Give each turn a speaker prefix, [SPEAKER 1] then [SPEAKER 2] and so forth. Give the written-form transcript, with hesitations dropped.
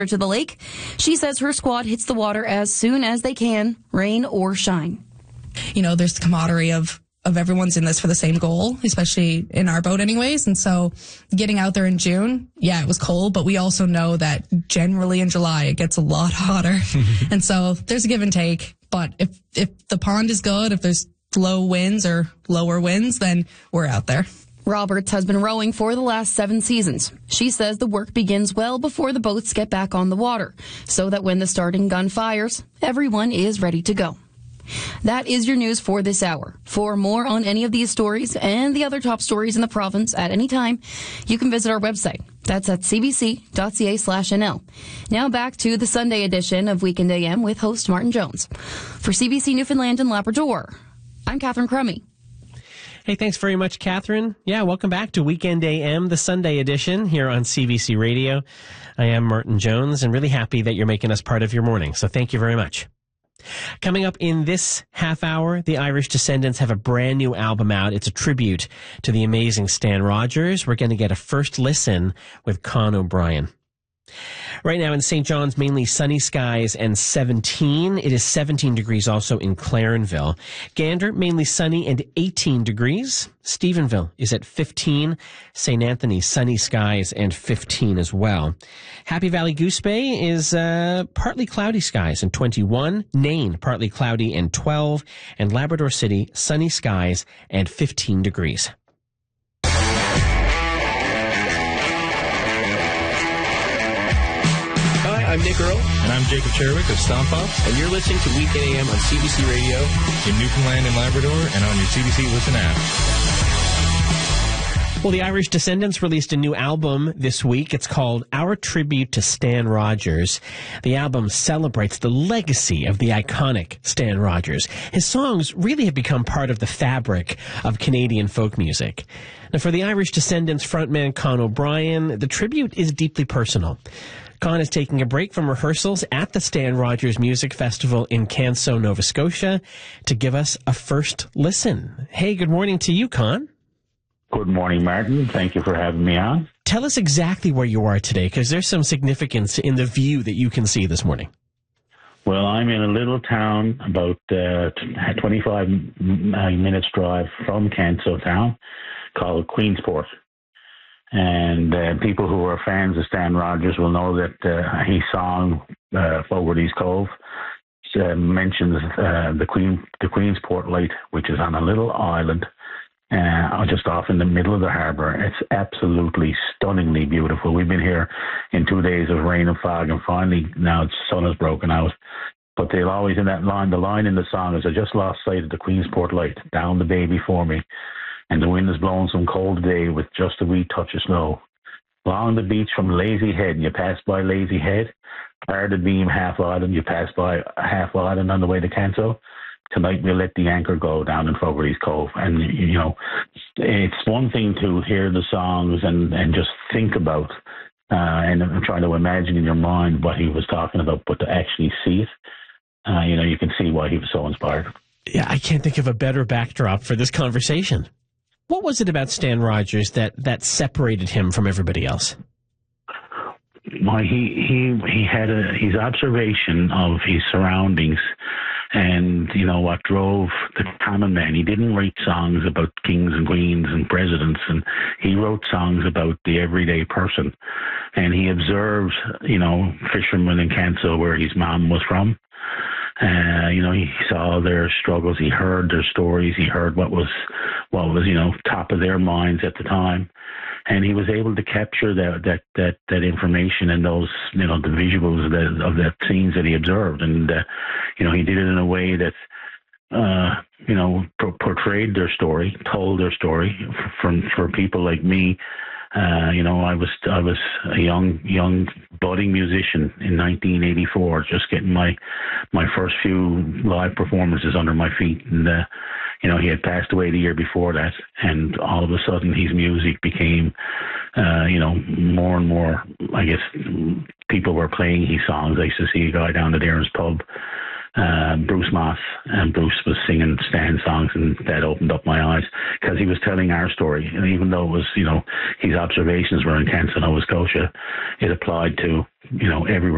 [SPEAKER 1] to the lake. She says her squad hits the water as soon as they can, rain or shine.
[SPEAKER 2] You know, there's the camaraderie of everyone's in this for the same goal, especially in our boat anyways. And so getting out there in June, yeah, it was cold, but we also know that generally in July it gets a lot hotter. And so there's a give and take. But if the pond is good, if there's low winds or lower winds, then we're out there.
[SPEAKER 1] Roberts has been rowing for the last 7 seasons. She says the work begins well before the boats get back on the water, so that when the starting gun fires, everyone is ready to go. That is your news for this hour. For more on any of these stories and the other top stories in the province at any time, you can visit our website. That's at cbc.ca/NL. Now back to the Sunday edition of Weekend AM with host Martin Jones. For CBC Newfoundland and Labrador, I'm Catherine Crummy.
[SPEAKER 3] Hey, thanks very much, Catherine. Yeah, welcome back to Weekend AM, the Sunday edition here on CBC Radio. I am Martin Jones and really happy that you're making us part of your morning, so thank you very much. Coming up in this half hour, the Irish Descendants have a brand new album out. It's a tribute to the amazing Stan Rogers. We're going to get a first listen with Con O'Brien. Right now in St. John's, mainly sunny skies and 17. It is 17 degrees also in Clarenville. Gander, mainly sunny and 18 degrees. Stephenville is at 15. St. Anthony, sunny skies and 15 as well. Happy Valley Goose Bay is partly cloudy skies and 21. Nain, partly cloudy and 12. And Labrador City, sunny skies and 15 degrees.
[SPEAKER 4] I'm Nick Earl.
[SPEAKER 5] And I'm Jacob Cherwick of Stomp Off.
[SPEAKER 4] And you're listening to Weekend AM on CBC Radio.
[SPEAKER 5] In Newfoundland and Labrador and on your CBC Listen app.
[SPEAKER 3] Well, the Irish Descendants released a new album this week. It's called Our Tribute to Stan Rogers. The album celebrates the legacy of the iconic Stan Rogers. His songs really have become part of the fabric of Canadian folk music. Now, for the Irish Descendants frontman Con O'Brien, the tribute is deeply personal. Con is taking a break from rehearsals at the Stan Rogers Music Festival in Canso, Nova Scotia, to give us a first listen. Hey, good morning to you, Con.
[SPEAKER 6] Good morning, Martin. Thank you for having me on.
[SPEAKER 3] Tell us exactly where you are today, because there's some significance in the view that you can see this morning.
[SPEAKER 6] Well, I'm in a little town about 25 minutes drive from Canso town called Queensport. And people who are fans of Stan Rogers will know that his song, Fogarty's Cove, mentions the Queensport Light, which is on a little island just off in the middle of the harbour. It's absolutely stunningly beautiful. We've been here in 2 days of rain and fog, and finally now the sun has broken out. But they'll always, in that line, the line in the song is, I just lost sight of the Queensport Light, down the bay before me. And the wind is blowing some cold day with just a wee touch of snow. Along the beach from Lazy Head, and you pass by Lazy Head. Arded Beam, Half Island, you pass by Half Island on the way to Canso. Tonight we'll let the anchor go down in Fogarty's Cove. And, you know, it's one thing to hear the songs and just think about and trying to imagine in your mind what he was talking about, but to actually see it, you know, you can see why he was so inspired.
[SPEAKER 3] Yeah, I can't think of a better backdrop for this conversation. What was it about Stan Rogers that separated him from everybody else?
[SPEAKER 6] Well, he had his observation of his surroundings and, you know, what drove the common man. He didn't write songs about kings and queens and presidents, and he wrote songs about the everyday person. And he observed, you know, fishermen in Canso, where his mom was from. You know, he saw their struggles. He heard their stories. He heard what was, you know, top of their minds at the time. And he was able to capture that information and those, you know, the visuals of that scenes that he observed. And, you know, he did it in a way that, you know, portrayed their story, told their story for people like me. You know, I was a young budding musician in 1984, just getting my first few live performances under my feet. And, you know, he had passed away the year before that, and all of a sudden his music became, you know, more and more, I guess, people were playing his songs. I used to see a guy down at Aaron's pub, Bruce Moss, and Bruce was singing Stan songs, and that opened up my eyes because he was telling our story. And even though it was, you know, his observations were in Canso, Nova Scotia, it applied to, you know, everywhere